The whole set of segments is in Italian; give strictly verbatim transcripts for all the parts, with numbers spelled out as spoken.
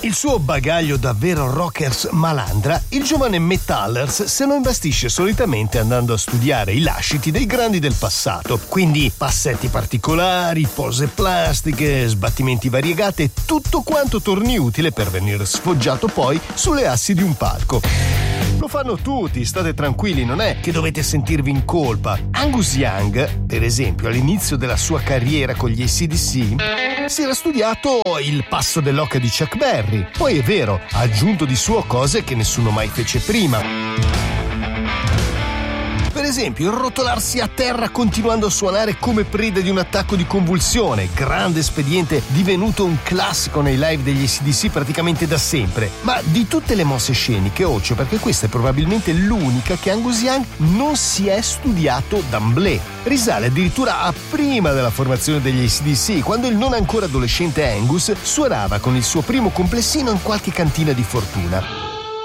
il suo bagaglio davvero rockers malandra, il giovane Metallers se lo imbastisce solitamente andando a studiare i lasciti dei grandi del passato. Quindi passetti particolari, pose plastiche, sbattimenti variegate, tutto quanto torni utile per venire sfoggiato poi sulle assi di un palco. Lo fanno tutti, state tranquilli, non è che dovete sentirvi in colpa. Angus Young, per esempio, all'inizio della sua carriera con gli A C D C, si era studiato il passo dell'oca di Chuck Berry. Poi è vero, ha aggiunto di suo cose che nessuno mai fece prima. Per esempio, il rotolarsi a terra continuando a suonare come preda di un attacco di convulsione, grande espediente divenuto un classico nei live degli A C D C praticamente da sempre. Ma di tutte le mosse sceniche, occhio, perché questa è probabilmente l'unica che Angus Young non si è studiato d'amblè. Risale addirittura a prima della formazione degli A C D C, quando il non ancora adolescente Angus suonava con il suo primo complessino in qualche cantina di fortuna.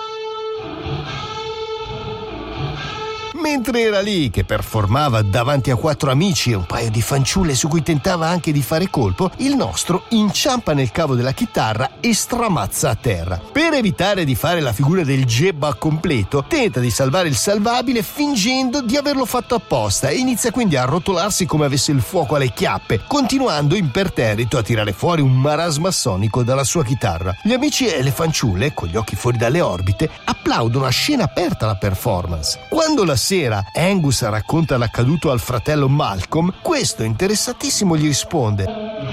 Mentre era lì che performava davanti a quattro amici e un paio di fanciulle su cui tentava anche di fare colpo, il nostro inciampa nel cavo della chitarra e stramazza a terra. Per evitare di fare la figura del gebba completo, tenta di salvare il salvabile fingendo di averlo fatto apposta e inizia quindi a rotolarsi come avesse il fuoco alle chiappe, continuando imperterrito a tirare fuori un marasma sonico dalla sua chitarra. Gli amici e le fanciulle, con gli occhi fuori dalle orbite, applaudono a scena aperta la performance. Quando la sera Angus racconta l'accaduto al fratello Malcolm, questo interessatissimo gli risponde: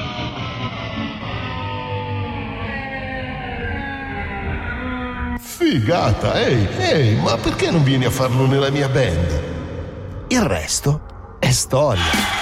figata, ehi, ehi, ma perché non vieni a farlo nella mia band? Il resto è storia.